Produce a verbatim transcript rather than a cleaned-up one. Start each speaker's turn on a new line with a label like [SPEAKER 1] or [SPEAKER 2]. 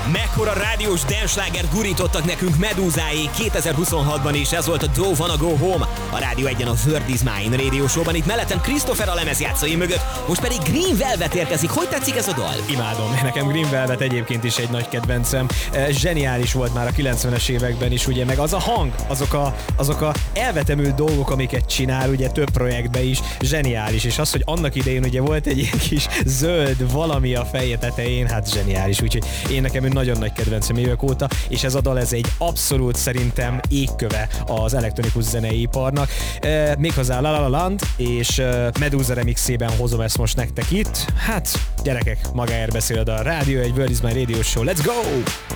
[SPEAKER 1] Mekkora rádiós dance-slágert gurítottak nekünk Medúzáé kétezer-huszonhatban, és ez volt a Don't Wanna Go Home. A Rádió egyen a World is Mine Radio Show-ban, itt mellettem Christopher a lemezjátszói mögött, most pedig Green Velvet érkezik. Hogy tetszik ez a dal?
[SPEAKER 2] Imádom, nekem Green Velvet egyébként is egy nagy kedvencem. Zseniális volt már a kilencvenes években is, ugye, meg az a hang, azok a, azok a elvetemült dolgok, amiket csinál, ugye több projektben is, zseniális, és az, hogy annak idején ugye volt egy ilyen kis zöld valami a feje tetején, hát zseniális, úgyhogy én nekem ő nagyon nagy kedvencem évek óta, és ez a dal ez egy abszolút szerintem égköve az elektronikus zenei iparnak. E, méghozzá La La La Land és Medusa remixében hozom ezt most nektek itt. Hát, gyerekek, magáért beszél a dal. Rádió egy World is My Radio Show. Let's go!